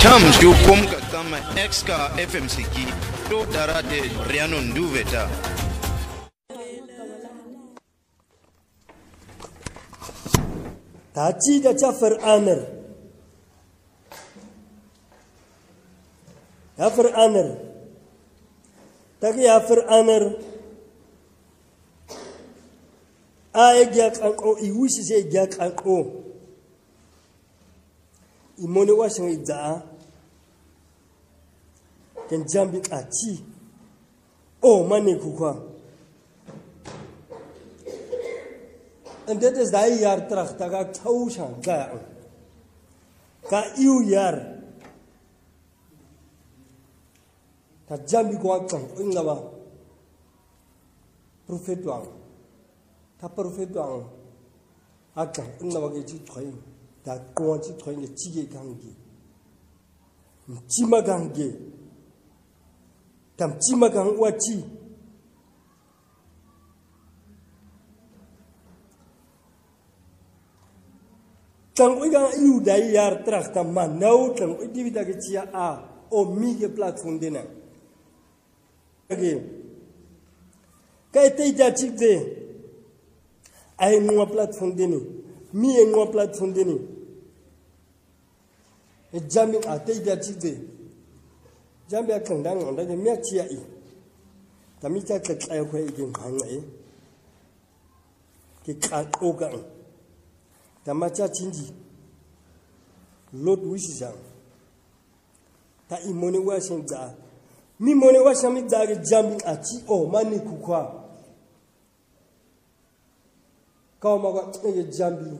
Cham shukum kama exka FMCK to darade Riano Nduveta. Tachi da Jafar Aner. Jafar Aner. Taki Jafar Aner. Aegyak anko iwishi se gyak anko. Imone washang idza. Ken jambi achi. Oh mani kukwa. En dit is die jaar terug dat ik tausan ga. Ka iu jaar. Dat jambi kwa kan ingaba. Prophet wang. Ta prophet wang. Akan ingaba ke chi thoi. Da kwa chi thoi ke chi ge gangi. Chi ma gangi. Tam chi ma gang wa chi. Tang uigang iu dai yar terug tam man nou tang ui divi da chia a o mi ke platform dena. Oke. Kai te ja chik de ai ngwa platform deni. Mi e ngwa platform deni. E jami a te ja chik de. Jami a kang dang on da ke mia chia I. Tami cha ka kai ko I gen hang e. Ke ka o gang. Tamacha chinji lot wishisang ta imone washin za mi mone washami za ge jambi achi o mani kukwa ka ma ga ge jambi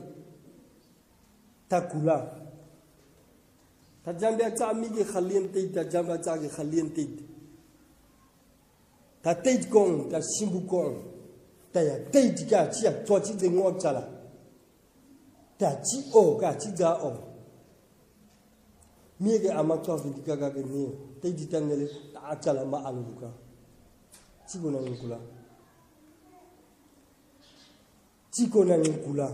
takula ta jambi acha mi ge khalien te ta jamba cha ge khalien te ta te kong ta simbu kong ta ya te ga chi ya cho chi de ngo cha la ta chi o ka chi ga o mi ge amakwa vindika ga ge ni te di tangele ta chala ma aluka chi ko na ngula chi ko na ngula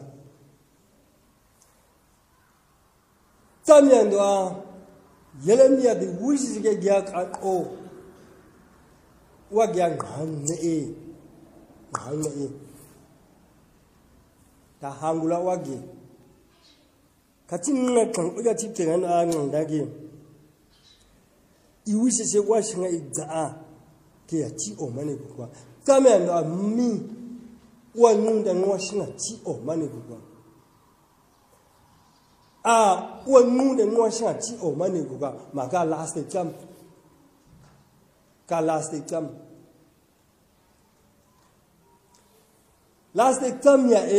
tamyan do Yeremia de wishi ge ga ka o wa ga han ne ta hangula wa ge Katin na kan uga cikin an dage I wish se washinga idza ke ya ci o mane kuwa kama na mi wannan da washinga ci o mane kuwa a wannan da washinga ci o mane kuwa maka last exam ya